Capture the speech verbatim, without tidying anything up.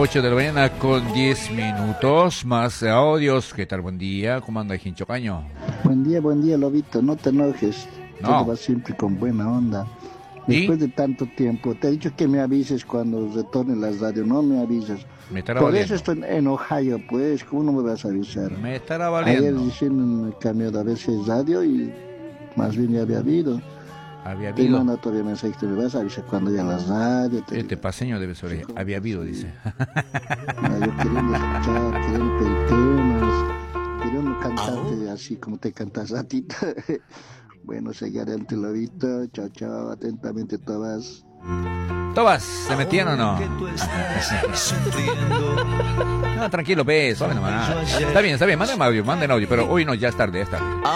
ocho de la mañana con diez minutos. Más audios. ¿Qué tal? Buen día. ¿Cómo anda, Hincho Caño? Buen día, buen día, Lobito. No te enojes. No. Todo va siempre con buena onda. Después ¿Y? de tanto tiempo, te he dicho que me avises cuando retorne la radio. No me avisas. Me estará Por valiendo. eso estoy en Ohio, pues. ¿Cómo no me vas a avisar? Me estará Ayer valiendo. recién me cambió a veces radio y más bien ya había habido. Había Te habido. mando todavía mensajes que me vas a avisar cuando ya la radio. Te Este paseño debe ser. Había habido, dice. Ah, yo queriendo escuchar, queriendo pedir temas, queriendo cantarte así como te cantas a ti. Bueno, seguir adelante, Lobito. Chao, chao. Atentamente, todas. ¿Tobas? ¿Se metían o no? No, tranquilo, pues, suave nomás. Está bien, está bien, manden audio, manden audio, pero hoy no, ya es tarde, ya es tarde.